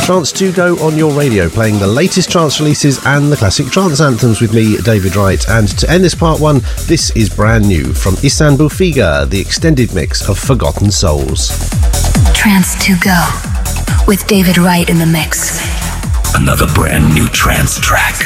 Trance 2 Go on your radio, playing the latest trance releases and the classic trance anthems with me, David Wright. And to end this part one, this is brand new from Ihsane Boufiga, the extended mix of Forgotten Souls. Trance 2 Go with David Wright in the mix. Another brand new trance track.